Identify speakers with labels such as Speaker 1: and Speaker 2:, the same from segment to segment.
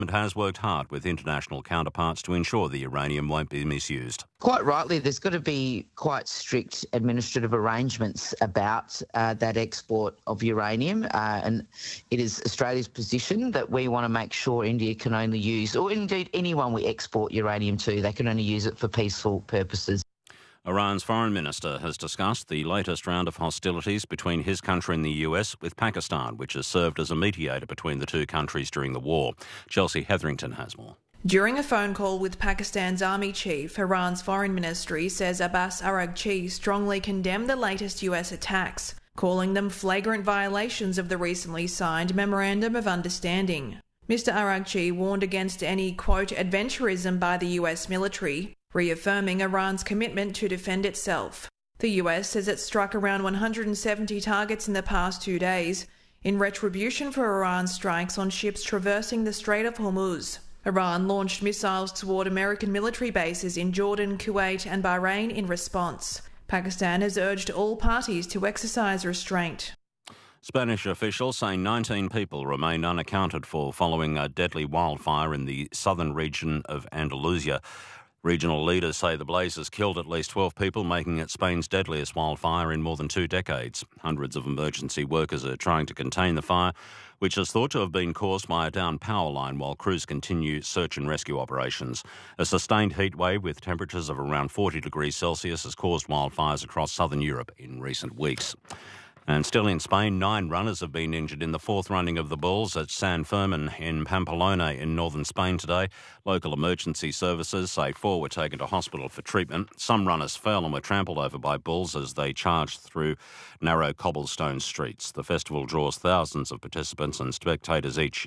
Speaker 1: has worked hard with international counterparts to ensure the uranium won't be misused.
Speaker 2: Quite rightly, there's got to be quite strict administrative arrangements about that export of uranium, and it is Australia's position that we want to make sure India can only use, or indeed anyone we export uranium to, they can only use it for peaceful purposes.
Speaker 1: Iran's foreign minister has discussed the latest round of hostilities between his country and the US with Pakistan, which has served as a mediator between the two countries during the war. Chelsea Hetherington has more.
Speaker 3: During a phone call with Pakistan's army chief, Iran's foreign ministry says Abbas Araghchi strongly condemned the latest US attacks, calling them flagrant violations of the recently signed Memorandum of Understanding. Mr Araghchi warned against any, quote, adventurism by the US military, reaffirming Iran's commitment to defend itself. The US says it struck around 170 targets in the past 2 days, in retribution for Iran's strikes on ships traversing the Strait of Hormuz. Iran launched missiles toward American military bases in Jordan, Kuwait and Bahrain in response. Pakistan has urged all parties to exercise restraint.
Speaker 1: Spanish officials say 19 people remain unaccounted for following a deadly wildfire in the southern region of Andalusia. Regional leaders say the blazes killed at least 12 people, making it Spain's deadliest wildfire in more than 2 decades. Hundreds of emergency workers are trying to contain the fire, which is thought to have been caused by a downed power line, while crews continue search and rescue operations. A sustained heat wave with temperatures of around 40 degrees Celsius has caused wildfires across southern Europe in recent weeks. And still in Spain, 9 runners have been injured in the 4th running of the Bulls at San Fermin in Pamplona in northern Spain today. Local emergency services say 4 were taken to hospital for treatment. Some runners fell and were trampled over by bulls as they charged through narrow cobblestone streets. The festival draws thousands of participants and spectators each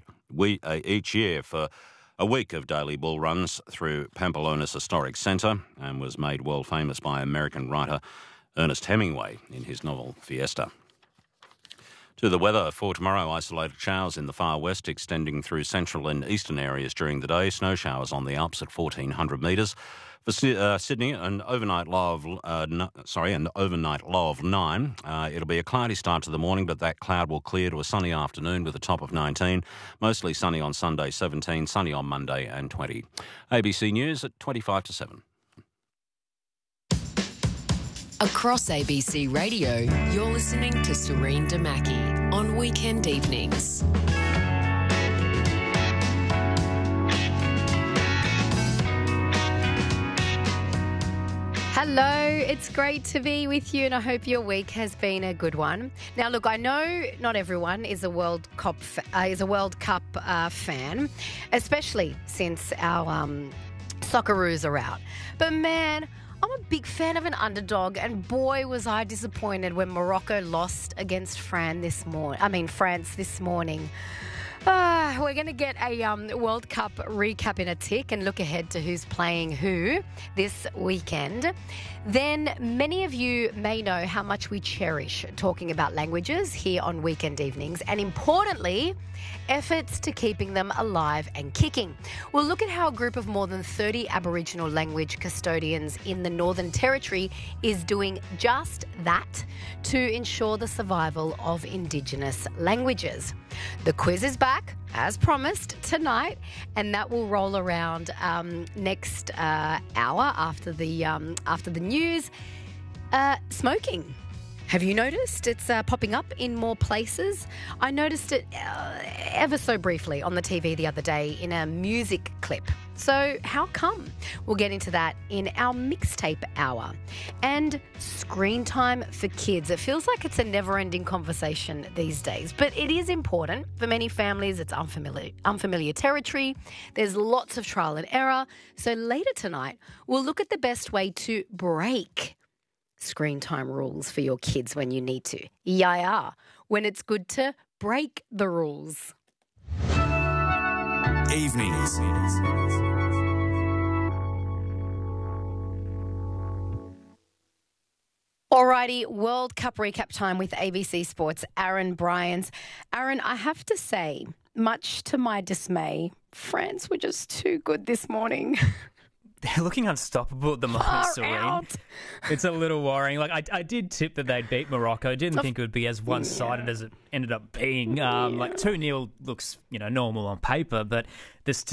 Speaker 1: year for a week of daily bull runs through Pamplona's historic centre, and was made world famous by American writer Ernest Hemingway in his novel Fiesta. To the weather for tomorrow, isolated showers in the far west extending through central and eastern areas during the day. Snow showers on the Alps at 1,400 metres. For Sydney, an overnight low of 9. It'll be a cloudy start to the morning, but that cloud will clear to a sunny afternoon with a top of 19. Mostly sunny on Sunday, 17. Sunny on Monday and 20. ABC News at 25 to 7.
Speaker 4: Across ABC Radio, you're listening to Serene Damaki on weekend evenings.
Speaker 5: Hello, it's great to be with you and I hope your week has been a good one. Now look, I know not everyone is a World Cup fan, especially since our Socceroos are out. But man, I'm a big fan of an underdog, and boy was I disappointed when Morocco lost against France this morning. We're going to get a World Cup recap in a tick and look ahead to who's playing who this weekend. Then many of you may know how much we cherish talking about languages here on weekend evenings, and importantly, efforts to keeping them alive and kicking. We'll look at how a group of more than 30 Aboriginal language custodians in the Northern Territory is doing just that to ensure the survival of Indigenous languages. The quiz is back, as promised, tonight, and that will roll around next hour after the news. Smoking. Have you noticed it's popping up in more places? I noticed it ever so briefly on the TV the other day in a music clip. So how come? We'll get into that in our mixtape hour. And screen time for kids. It feels like it's a never-ending conversation these days, but it is important. For many families, it's unfamiliar territory. There's lots of trial and error. So later tonight, we'll look at the best way to break screen time rules for your kids when you need to. Yeah, when it's good to break the rules.
Speaker 6: Evenings.
Speaker 5: Alrighty, World Cup recap time with ABC Sports' Aaron Bryans. Aaron, I have to say, much to my dismay, France were just too good this morning.
Speaker 6: they're looking unstoppable at the moment,
Speaker 5: Far
Speaker 6: Serene.
Speaker 5: out.
Speaker 6: It's a little worrying. Like, I did tip that they'd beat Morocco. Didn't think it would be as one-sided as it ended up being. Like 2-0 looks, normal on paper, but there's